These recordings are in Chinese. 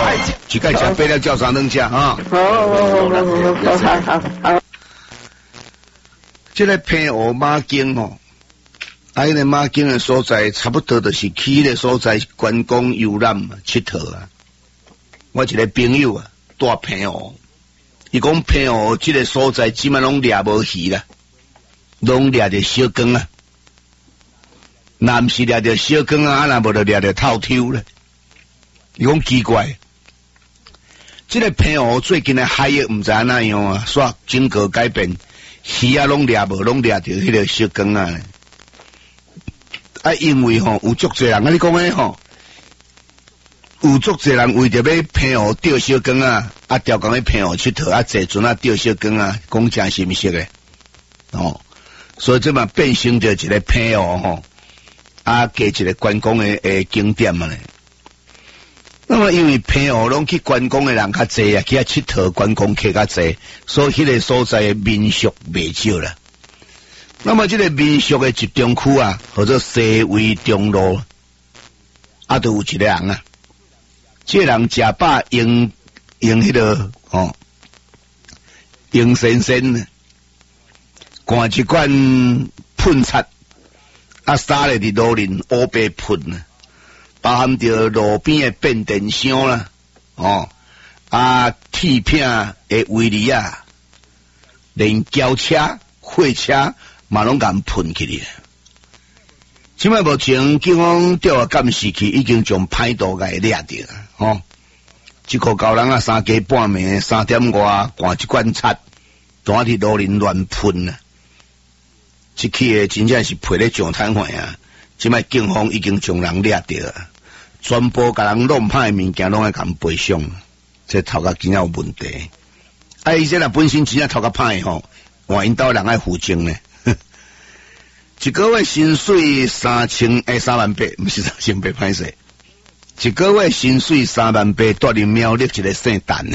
一盖吃白了叫啥能吃啊？ 好。 这个平湖马经哦，迄个马经的所在差不多就是去迄个所在观光游览佚佗啊。我一个朋友啊，住平湖，伊讲平湖这个所在基本拢掠无鱼啦，拢掠着小竿啊。若毋是掠着小竿啊，若无就掠着透抽咧。伊讲奇怪，这个平湖最近的海域毋知哪样啊，煞经过改变。鱼啊，拢掠无，拢掠着迄个小竿啊！啊，因为吼有足侪人，啊，你讲诶吼，有足侪人为着要平湖钓小竿啊，啊，调讲去平湖佚佗啊，坐船啊，钓小竿啊，讲真心实诶，哦，所以这嘛变成着一个平湖吼，啊，加一个观光诶景点啊咧。那么因为平湖拢去观光的人较济啊，去遐佚佗观光客较济，所以迄个所在的民俗袂少啦。那么这个民俗的集中区啊，或者西围中路，啊，都有一个人啊，这个人食饱用迄个哦，用先生灌一罐喷漆，啊，撒咧伫路面乌白喷啊。包含着路边的变电箱啦，哦，啊，铁片的围篱啊，连轿车、货车嘛拢敢喷起嚟。即摆目前警方调监视器已经将歹徒给掠着啊，哦，一个高人啊，3更半暝3点外灌一罐漆，当伫路面乱喷啊，即起的真正是赔咧上摊坏啊！即摆警方已经将人掠着啊，全部甲人弄歹物件拢爱甲人赔偿，这头壳真正有问题。啊，伊这若本身真正头壳歹吼，换因兜人爱负责呢。一个月薪水3万8，不是3800歹势。一个月薪水3万8，带入苗栗一个姓陈呢。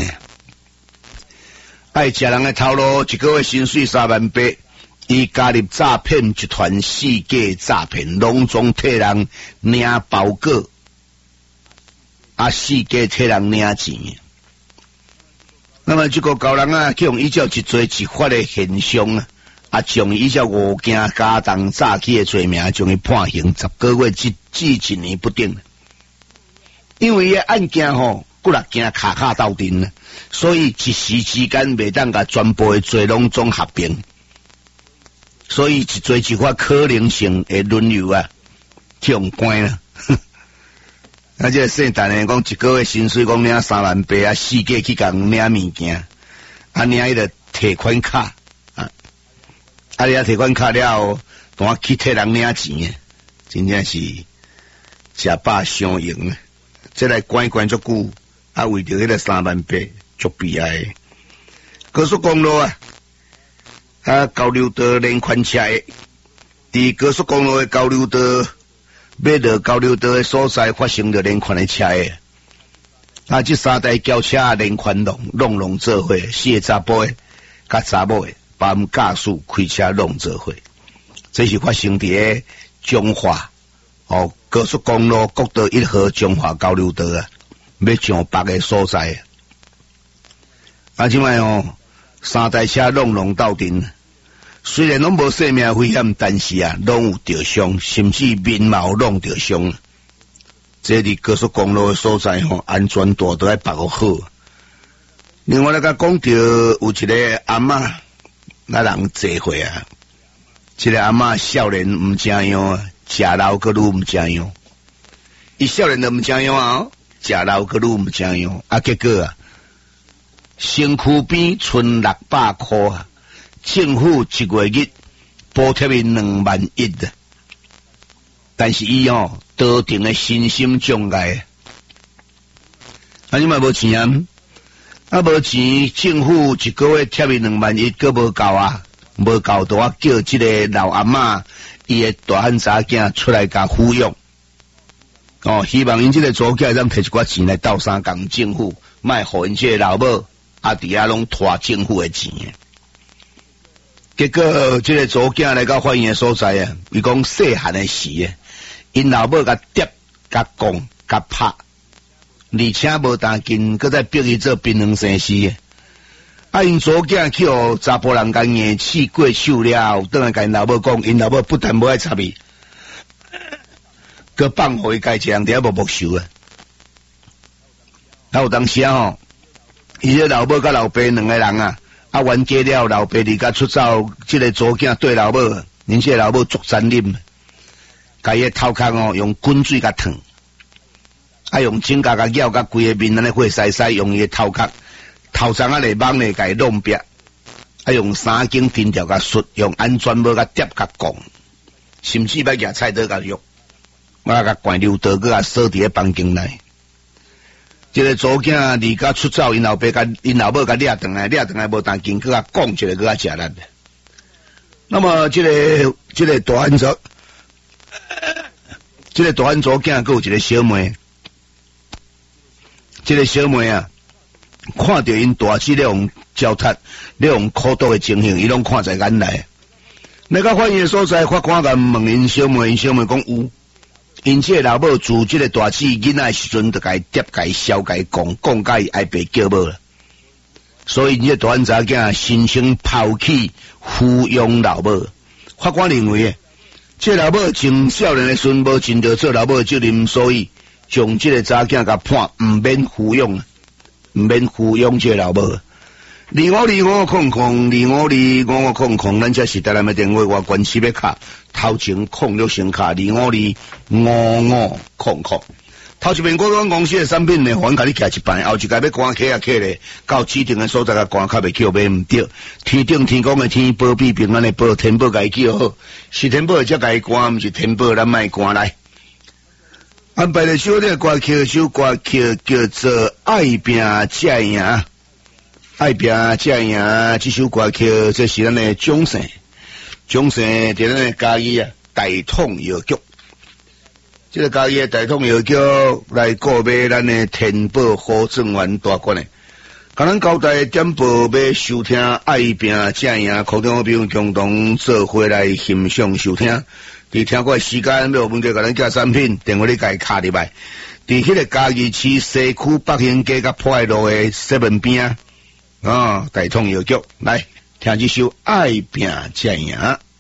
爱食人的头路，一个月薪水3万8。伊加入诈骗集团4价诈骗，拢总替人领包裹，啊4价替人领钱。那么这个高人啊，去用依照一罪一法的现象啊，啊将依照5件加重诈欺的罪名，将伊判刑10个月至1年不定。因为伊案件吼，骨力惊卡斗阵啊，所以一时之间袂当甲全部的罪拢总合并。所以一罪一法可能性会轮流啊，去用关啦。啊，这个姓陈的讲一个月薪水讲领3万8啊，4价去共领物件，啊领迄个提款卡啊，啊领提款卡了后，当去替人领钱，真正是吃饱伤用啊！这来关足久，啊为着迄个3万8，足悲哀。高速公路啊！啊，交流道连环车的，伫高速公路的交流道，要到交流道的所在发生着连环的车的。啊，这3台轿车连环弄做伙，4个查甫的，甲查某的，把驾驶开车弄做伙。这是发生伫中华高速公路国道1号中华交流道啊，要上北的所在。啊，即摆3台车弄斗阵，虽然拢无生命危险，但是啊，拢有着伤，甚至面貌弄着伤。这伫高速公路的所在安全度都要把握好。另外来讲到有一个阿嬷，那人坐伙啊，这个阿嬷少年毋正样啊，食老个愈毋正样。伊少年都毋正样啊，食老个愈毋正样啊，结果啊。身躯边存600块啊，政府1月日补贴伊2万1啊，但是伊多定的身心障碍，啊你嘛无钱啊，无钱，政府1个月贴伊2万1，佫无够啊，无够就我叫这个老阿嬷伊的大汉查囝出来甲抚养，希望因这个祖囝咱摕一寡钱来斗相共政府，卖互因这个老母。啊！底下拢拖政府的钱，结果这个祖囝来到法院的所在啊，伊讲细汉的时啊，因老母甲跌、甲讲、甲拍， 而且无当紧，搁再逼伊做槟榔生事诶。啊，因祖囝去互查甫人甲硬气过手了，倒来甲因老母讲，因老母不但无爱插伊，搁放互伊家一人伫遐默受啊。啊，有当时啊吼，伊个老母甲老爸两个人啊，冤家了，老爸离家出走，即个祖囝对老母，恁即个老母足残忍，甲伊个头壳哦用滚水甲烫，用指甲甲咬甲规个面安尼火晒晒，用伊个头壳。头鬃啊嚟帮咧，甲伊弄壁，用三根藤条甲削，用安全帽甲叠甲讲，甚至要举菜刀甲肉，甲灌溜刀佮锁伫个房间内。即个祖囝离家出走，因老爸甲因老母甲掠转来无当紧，佮甲讲一个佮食力。那么即个大汉族，即个大汉祖囝，佮有一个小妹，即个小妹啊。看到因大姊咧用脚踏咧用苦毒的情形，伊拢看在眼内。那个法院的所在，法官甲问因小妹讲有。因这老母自这个大姊囡仔时阵，就甲伊叠甲伊笑甲伊讲甲伊爱爸叫母了。所以这大汉查囝心情抛弃抚养老母。法官认为，这老母从少年的时阵无尽到做老母的责任，所以将这个查囝甲判唔免抚养。唔免抚养这老母，252500252500，咱这是台南的电话，我关系要卡，头前06先卡252500。头一遍我公司的产品呢，还甲你寄一摆，后一届要赶客咧，到指定的所在甲赶较袂去，买唔着。天顶天公的天保庇平安的保，天保甲伊叫好，是天保才甲伊赶，毋是天保咱莫赶来。安排的首首歌曲叫做《爱拼才赢》，爱拼才赢。这首歌曲这是咱的蒋姓伫咱的嘉义啊大统药局。这个嘉义的大统药局来购买咱的天保好正元大罐的，甲咱交代点播要收听《爱拼才赢》，空中朋友共同做伙来欣赏收听。伫听过时间，要有问题，甲咱寄产品，电话你家卡入来。伫迄个嘉义市西区北兴街甲破爱路的7边大统药局来听这首《爱拼才赢》。